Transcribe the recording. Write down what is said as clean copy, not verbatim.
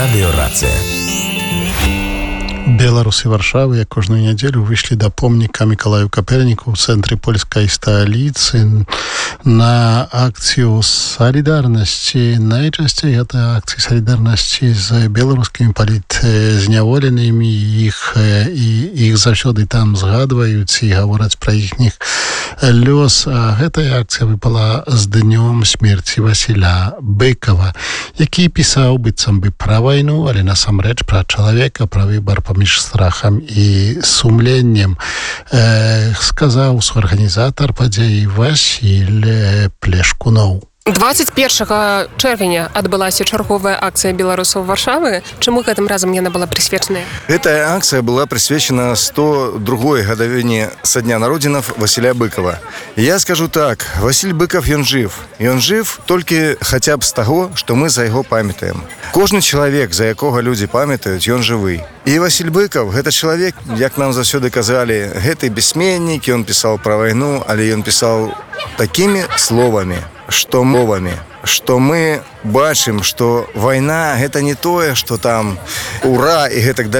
Радыёрацыя. Беларусы Варшавы, як кожную нядзелю, выйшлі да помніка Мікалаю Каперніку ў цэнтры польскай сталіцы на акцыю салідарнасці. Найчасцей гэта акцыі салідарнасці з беларускімі палітзняволенымі. Іх заўсёды там згадваюць і гавораць пра іхніх лёс. А гэтая акцыя выпала з днём смерці Васіля Быкова, які пісаў быццам бы пра вайну, але насамрэч пра чалавека, пра выбар паміж страхам і сумленнем, сказаў суарганізатар падзеі Васіль Плешкуноў. 21 чэрвеня адбылася чарговая акцыя беларусаў Варшавы. Чаму гэтым разам яна была прысвечаная? Гэтая акцыя была присвечена 102-й гадавіне са дня народзінаў Васіля Быкова. І я скажу так, Васіль Быков, ён жыв. Ён жыв толькі хаця б з таго, што мы за яго памятаем. Кожны чалавек, за якога людзі памятаюць, ён жывы. І Васіль Быков, гэта чалавек, як нам заўсёды казалі, гэты пісьменнік, ён пісаў пра вайну, але ён пісаў такімі словамі, што мы бачым, што вайна гэта не тое, што там ура і гэтак далей.